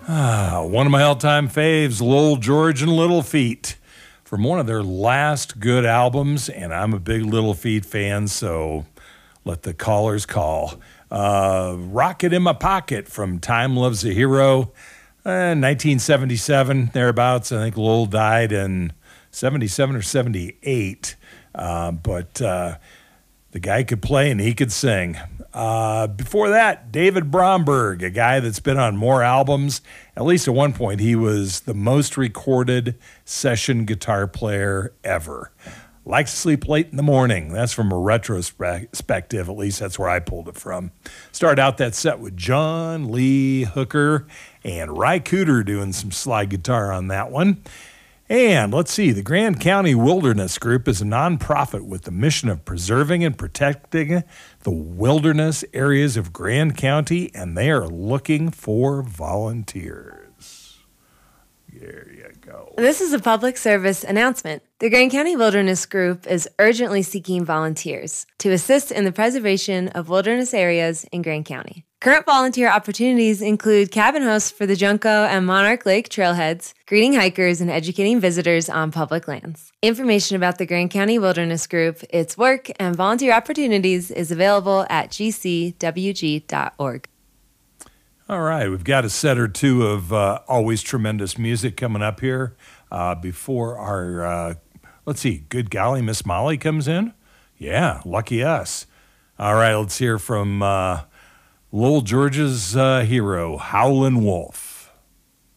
One of my all-time faves, Lowell George and Little Feat, from one of their last good albums, and I'm a big Little Feat fan, so let the callers call. Rocket in My Pocket from Time Loves a Hero, 1977, thereabouts. I think Lowell died in 77 or 78, but the guy could play and he could sing. Before that, David Bromberg, a guy that's been on more albums. At least at one point, he was the most recorded session guitar player ever. Likes to sleep late in the morning. That's from a retrospective. At least that's where I pulled it from. Started out that set with John Lee Hooker and Ry Cooder doing some slide guitar on that one. And let's see, the Grand County Wilderness Group is a nonprofit with the mission of preserving and protecting the wilderness areas of Grand County, and they are looking for volunteers. There you go. This is a public service announcement. The Grand County Wilderness Group is urgently seeking volunteers to assist in the preservation of wilderness areas in Grand County. Current volunteer opportunities include cabin hosts for the Junco and Monarch Lake trailheads, greeting hikers, and educating visitors on public lands. Information about the Grand County Wilderness Group, its work, and volunteer opportunities is available at gcwg.org. All right, we've got a set or two of always tremendous music coming up here before our, let's see, good golly, Miss Molly comes in? Yeah, lucky us. All right, let's hear from Lowell George's hero, Howlin' Wolf.